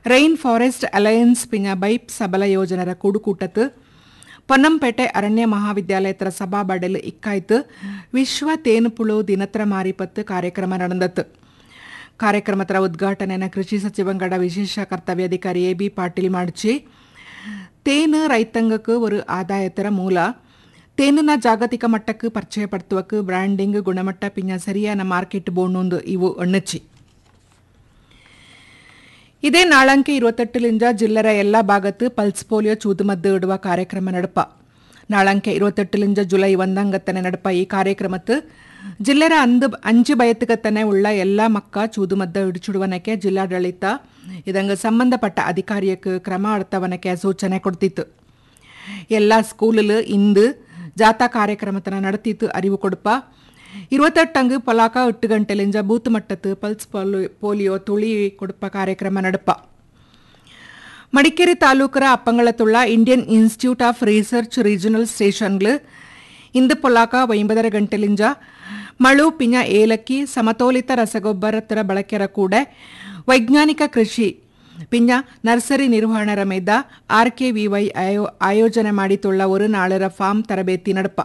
Rain forest alliance ಪಿಂಜ ಬೈಪ್ ಸಬಲ ಯೋಜನರ ಕೂಡುಕೂಟತ್ತು ಪೊನ್ನಂಪೇಟೆ ಅರಣ್ಯ ಮಹಾವಿದ್ಯಾಲಯತರ ಸಭಾಬಡಲು ಇಕ್ಕಾಯ್ತು ವಿಶ್ವ ತೇನುಪುಳು ದಿನತ್ರ ಮಾರಿಪತ್ತು ಕಾರ್ಯಕ್ರಮ ನಡೆದತ್ತು. ಕಾರ್ಯಕ್ರಮದ ಉದ್ಘಾಟನೆಯನ್ನು ಕೃಷಿ ಸಚಿವಂಗಡ ವಿಶೇಷ ಕರ್ತವ್ಯಾಧಿಕಾರಿ ಎ.ಬಿ. ಪಾಟೀಲ್ ಮಾಡಿಸಿ ತೇನು ರೈತಾಂಗಕ್ಕೆ ಒಂದು ಆದಾಯತರ ಮೂಲ, ತೇನಿನ ಜಾಗತಿಕ ಮಟ್ಟಕ್ಕೆ ಪರಿಚಯಪಡುತ್ತವಕ್ಕೆ ಬ್ರ್ಯಾಂಡಿಂಗ್ ಗುಣಮಟ್ಟ ಪಿಂಜ ಸರಿಯಾದ ಮಾರ್ಕೆಟ್ ಬೋಣೊಂದು ಇವು ಎಣ್ಣಚ್ಚಿ. ಇದೇ ನಾಳಂಕೆ 28 ಜಿಲ್ಲೆರ ಎಲ್ಲ ಭಾಗತ್ತು ಪಲ್ಸ್ ಪೋಲಿಯೋ ಚೂದುಮದ್ದು ಇಡುವ ಕಾರ್ಯಕ್ರಮ ನಡಪ. ನಾಳಂಕೆ 28 ಜುಲೈ 1 ನಡಪ ಈ ಕಾರ್ಯಕ್ರಮತ್ತು ಜಿಲ್ಲೆರ 5 ಬಯತ್ತುಗತ್ತನೆ ಉಳ್ಳ ಎಲ್ಲ ಮಕ್ಕ ಚೂದುಮದ್ದು ಇಡಿಚಿಡುವನಕ್ಕೆ ಜಿಲ್ಲಾಡಳಿತ ಇದಂಗೆ ಸಂಬಂಧಪಟ್ಟ ಅಧಿಕಾರಿಯಕ್ಕೆ ಕ್ರಮ ಅರ್ಥವನಕ್ಕೆ ಸೂಚನೆ ಕೊಡ್ತಿತ್ತು. ಎಲ್ಲ ಸ್ಕೂಲಲ್ಲಿ ಇಂದು ಜಾಥಾ ಕಾರ್ಯಕ್ರಮತನ ನಡೆತಿತ್ತು ಅರಿವು ಕೊಡಪ. 28 ಪೊಲಾಕ 8 ಗಂಟೆಲಿಂದ ಬೂತ್ ಮಟ್ಟತ್ತು ಪಲ್ಸ್ ಪೋಲಿಯೋ ತುಳಿ ಕೊಡಪ ಕಾರ್ಯಕ್ರಮ ನಡಪ. Madikeri ತಾಲೂಕರ ಅಪ್ಪಂಗಳತುಳ್ಳ Indian institute of research regional ಸ್ಟೇಷನ್ಗಳು ಇಂದು ಪೊಲಾಕ 9 ಗಂಟೆಲಿಂದ ಮಳು ಪಿಂಜ ಏಲಕ್ಕಿ ಸಮತೋಲಿತ ರಸಗೊಬ್ಬರತರ ಬಳಕೆರ ಕೂಡ ವೈಜ್ಞಾನಿಕ ಕೃಷಿ ಪಿಂಜ ನರ್ಸರಿ ನಿರ್ವಹಣರ ಮೇದ RKVY ಆಯೋಜನೆ ಮಾಡಿತುಳ್ಳ ಒಂದು ನಾಳರ ಫಾರ್ಮ್ ತರಬೇತಿ ನಡಪ.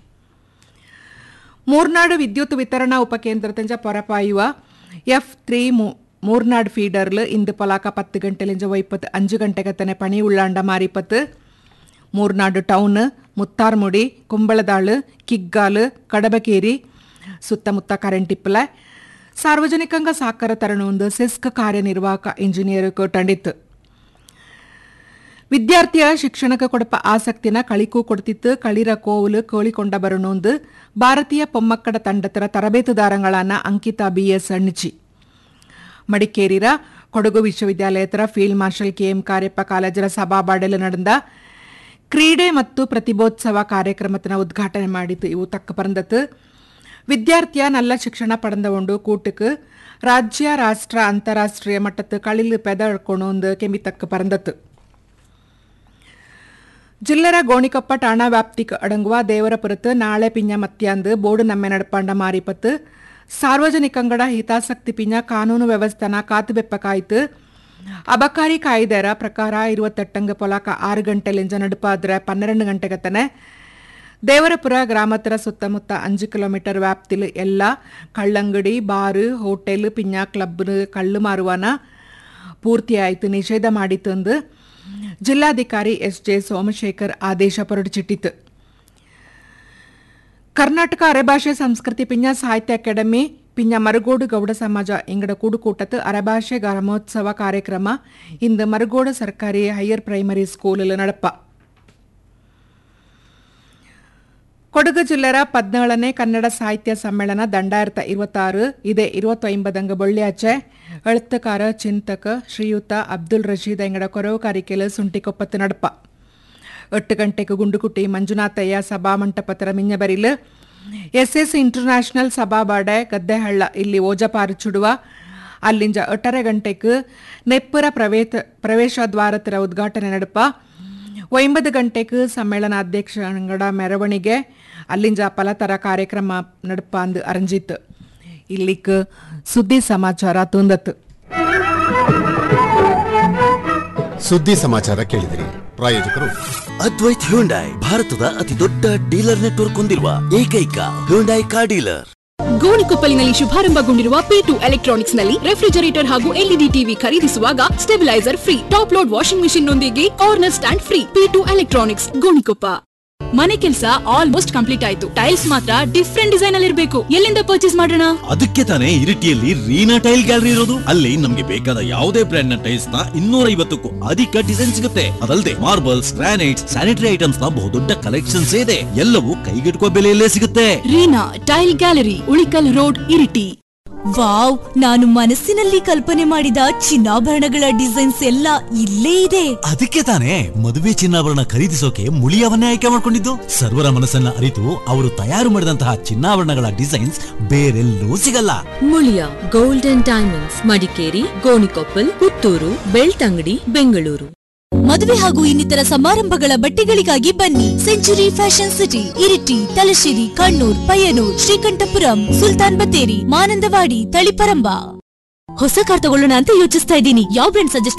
ಮೂರ್ನಾಡು ವಿದ್ಯುತ್ ವಿತರಣಾ ಉಪಕೇಂದ್ರದಿಂದ ಹೊರಪಾಯುವ F3 ಮೂರ್ನಾಡು ಫೀಡರ್ಲು ಇಂದು ಪೊಲಾಕ 10 ಗಂಟೆಲಿಂದ 25 ಗಂಟೆಗತ್ತನೆ ಪಣಿ ಉಳ್ಳಾಂಡ ಮಾರಿಪತ್ತು ಮೂರ್ನಾಡು ಟೌನ್, ಮುತ್ತಾರ್ಮುಡಿ, ಕುಂಬಳದಾಳು, ಕಿಗ್ಗಾಲು, ಕಡಬಕೇರಿ ಸುತ್ತಮುತ್ತ ಕರೆಂಟ್ ಇಪ್ಪಲ ಸಾರ್ವಜನಿಕಂಗ ಸಾಕಾರ ತರಣೊಂದು ಸೆಸ್ಕ್ ಕಾರ್ಯನಿರ್ವಾಹಕ ಇಂಜಿನಿಯರ್ ಕೊಟ್ಟಂಡಿತ್ತು. ವಿದ್ಯಾರ್ಥಿಯ ಶಿಕ್ಷಣಕ್ಕೆ ಕೊಡಪ ಆಸಕ್ತಿನ ಕಳಿಕೂ ಕೊಡ್ತಿತ್ತು. ಕಳಿರ ಕೋವುಲು ಕೋಳಿಕೊಂಡ ಬರೋಣೊಂದು ಭಾರತೀಯ ಪೊಮ್ಮಕ್ಕಡ ತಂಡತರ ತರಬೇತುದಾರಗಳನ್ನ Ankita BS ಅಣ್ಣಿಚಿ. ಮಡಿಕೇರಿರ Kodagu ವಿಶ್ವವಿದ್ಯಾಲಯತರ field marshal KM Cariappa ಕಾಲೇಜರ ಸಭಾಬಾಡಲು ನಡೆದ ಕ್ರೀಡೆ ಮತ್ತು ಪ್ರತಿಭೋತ್ಸವ ಕಾರ್ಯಕ್ರಮದ ಉದ್ಘಾಟನೆ ಮಾಡಿತು. ಇವು ತಕ್ಕ ಪರಂದತ್ತು ವಿದ್ಯಾರ್ಥಿಯ நல்ல ಶಿಕ್ಷಣ ಪಡೆದೊಂಡು ಕೂಟಕ್ಕೆ ರಾಜ್ಯ ರಾಷ್ಟ್ರ ಅಂತಾರಾಷ್ಟ್ರೀಯ ಮಟ್ಟತ್ತು ಕಳಿಲು ಪೆದಳ್ಕೊಂಡೊಂದು ಕೆಮ್ಮಿ ತಕ್ಕ ಪರಂದತ್ತು. ಜಿಲ್ಲೆರ ಗೋಣಿಕೊಪ್ಪ ಠಾಣಾ ವ್ಯಾಪ್ತಿಗೆ ಅಡಂಗುವ ದೇವರಪುರತ್ತು ನಾಳೆ ಪಿಂಜ ಮತ್ಯಾಂದು ಬೋರ್ಡು ನಮ್ಮೆ ನಡಪಾಂಡ ಮಾರಿಪತ್ತು ಸಾರ್ವಜನಿಕಂಗಡ ಹಿತಾಸಕ್ತಿ ಪಿಂಜ ಕಾನೂನು ವ್ಯವಸ್ಥಾನ ಕಾತುಬೆಪ್ಪಕಾಯ್ತು. ಅಬಕಾರಿ ಕಾಯ್ದೆರ ಪ್ರಕಾರ 28 ಪೊಲಾಕ 6 ಗಂಟೆಲಿಂದ ನಡುಪಾದ್ರೆ 12 ಗಂಟೆಗತ್ತನೆ ದೇವರಪುರ ಗ್ರಾಮತರ ಸುತ್ತಮುತ್ತ 5 ಕಿಲೋಮೀಟರ್ ವ್ಯಾಪ್ತಿಲು ಎಲ್ಲ ಕಳ್ಳಂಗಡಿ, ಬಾರು, ಹೋಟೆಲ್, ಪಿಂಜ ಕ್ಲಬ್ ಕಳ್ಳು ಮಾರುವನ ಪೂರ್ತಿಯಾಯಿತು ನಿಷೇಧ ಮಾಡಿತಂದು ಜಿಲ್ಲಾಧಿಕಾರಿ SJ ಸೋಮಶೇಖರ್ ಆದೇಶ ಹೊರಡಿಸಿಟ್ಟಿತು. ಕರ್ನಾಟಕ ಅರೆಭಾಷೆ ಸಂಸ್ಕೃತಿ ಪಿಂಜ ಸಾಹಿತ್ಯ ಅಕಾಡೆಮಿ ಪಿಂಜ ಮರುಗೋಡು ಗೌಡ ಸಮಾಜ ಇಂಗಡ ಕೂಡುಕೂಟತ್ತು ಅರೆಭಾಷೆ ಗ್ರಾಮೋತ್ಸವ ಕಾರ್ಯಕ್ರಮ ಇಂದು ಮರುಗೋಡು ಸರ್ಕಾರಿ ಹೈಯರ್ ಪ್ರೈಮರಿ ಸ್ಕೂಲಲ್ಲಿ ನಡಪ. ಕೊಡಗು ಜಿಲ್ಲೆರ 17ನೇ ಕನ್ನಡ ಸಾಹಿತ್ಯ ಸಮ್ಮೇಳನ 2026 ಇದೇ 29 ಬೊಳ್ಳ್ಯಾಚೆ ಎಳುತ್ತಕಾರ ಚಿಂತಕ ಶ್ರೀಯುತ ಅಬ್ದುಲ್ ರಶೀದ್ ಎಂಗಡ ಕೊರವುಕಾರಿಕೆಲು ಸುಂಟಿಕೊಪ್ಪತ್ತು ನಡಪ. 8 ಗಂಟೆಗೆ ಗುಂಡುಕುಟಿ ಮಂಜುನಾಥಯ್ಯ ಸಭಾಮಂಟಪತರ ಮಿಂಜಬರಿಲು SS ಇಂಟರ್ನ್ಯಾಷನಲ್ ಸಭಾಬಾಡೆ ಗದ್ದೆಹಳ್ಳ ಇಲ್ಲಿ ಓಜಪಾರು ಚುಡುವ ಅಲ್ಲಿಂದ 8:30 ಗಂಟೆಗೆ ನೆಪ್ಪರ ಪ್ರವೇಶ ದ್ವಾರತರ ಉದ್ಘಾಟನೆ ನಡಪ. 9 ಗಂಟೆಗೆ ಸಮ್ಮೇಳನ ಅಧ್ಯಕ್ಷರ ಮೆರವಣಿಗೆ ಅಲ್ಲಿಂದ ಪಲತರ ಕಾರ್ಯಕ್ರಮ ನಡಪ ಅಂದು ಅರಂಜಿತ್ತು. ಇಲ್ಲಿಕ್ ಸುದ್ದಿ ಸಮಾಚಾರ ತುಂದತ್ತು. ಸುದ್ದಿ ಸಮಾಚಾರ ಕೇಳಿದಿರಿ. ಪ್ರಾಯೋಜಕರು ಅದ್ವೈತ್ ಹ್ಯುಂಡೈ, ಭಾರತದ ಅತಿ ದೊಡ್ಡ ಡೀಲರ್ ನೆಟ್ವರ್ಕ್ ಹೊಂದಿರುವ ಏಕೈಕ Hyundai car dealer. ಗೋಣಿಕೊಪ್ಪಲಿನಲ್ಲಿ ಶುಭಾರಂಭಗೊಂಡಿರುವ P2 electronics ನಲ್ಲಿ ರೆಫ್ರಿಜರೇಟರ್ ಹಾಗೂ LED ಟಿವಿ ಖರೀದಿಸುವಾಗ stabiliser free, top load washing machine ನೊಂದಿಗೆ corner stand free. P2 electronics, Gonikoppa. ಮನೆ ಕೆಲಸ ಆಲ್ಮೋಸ್ಟ್ ಕಂಪ್ಲೀಟ್ ಆಯ್ತು. ಟೈಲ್ಸ್ ಮಾತ್ರ ಡಿಫ್ರೆಂಟ್ ಡಿಸೈನ್ ಅಲ್ಲಿ ಇರಬೇಕು. ಎಲ್ಲಿಂದ ಪರ್ಚೇಸ್ ಮಾಡೋಣ? ಅದಕ್ಕೆ ತಾನೇ ಇರಿಟಿಯಲ್ಲಿ ರೀನಾ ಟೈಲ್ ಗ್ಯಾಲರಿ ಇರೋದು. ಅಲ್ಲಿ ನಮ್ಗೆ ಬೇಕಾದ ಯಾವುದೇ ಬ್ರ್ಯಾಂಡ್ ನ ಟೈಲ್ಸ್ ನ 250ಕ್ಕೂ ಅಧಿಕ ಡಿಸೈನ್ ಸಿಗುತ್ತೆ. ಅದಲ್ಲದೆ ಮಾರ್ಬಲ್ಸ್, ಗ್ರಾನೈಟ್ಸ್, ಸ್ಯಾನಿಟರಿ ಐಟಮ್ಸ್ ನ ಬಹುದೊಡ್ಡ ಕಲೆಕ್ಷನ್ಸ್ ಇದೆ. ಎಲ್ಲವೂ ಕೈಗೆಟುಕುವ ಬೆಲೆಯಲ್ಲೇ ಸಿಗುತ್ತೆ. Reena tail gallery, Ulikkal road, Iritty. Wow, ನಾನು ಮನಸ್ಸಿನಲ್ಲಿ ಕಲ್ಪನೆ ಮಾಡಿದ ಚಿನ್ನಾಭರಣಗಳ ಡಿಸೈನ್ಸ್ ಎಲ್ಲ ಇಲ್ಲೇ ಇದೆ. ಅದಕ್ಕೆ ತಾನೇ ಮದುವೆ ಚಿನ್ನಾಭರಣ ಖರೀದಿಸೋಕೆ ಮುಳಿಯವನ್ನೇ ಆಯ್ಕೆ ಮಾಡಿಕೊಂಡಿದ್ದು. ಸರ್ವರ ಮನಸ್ಸನ್ನ ಅರಿತು ಅವರು ತಯಾರು ಮಾಡಿದಂತಹ ಚಿನ್ನಾಭರಣಗಳ ಡಿಸೈನ್ಸ್ ಬೇರೆಲ್ಲೂ ಸಿಗಲ್ಲ. Muliya gold and diamonds, Madikeri, Gonikoppal, Puttur, Belthangady, Bengaluru. ಮದುವೆ ಹಾಗೂ ಇನ್ನಿತರ ಸಮಾರಂಭಗಳ ಬಟ್ಟೆಗಳಿಗಾಗಿ ಬನ್ನಿ century fashion city, Iritty, Thalassery, Kannur, Payyanur, Sreekandapuram, Sultan Battery, Manandavadi, Taliparamba. ಹೊಸ ಕಾರ್ ತಗೊಳ್ಳೋಣ ಅಂತ ಯೋಚಿಸ್ತಾ ಇದ್ದೀನಿ. ಯಾವ ಬ್ರ್ಯಾಂಡ್ ಸಜೆಸ್ಟ್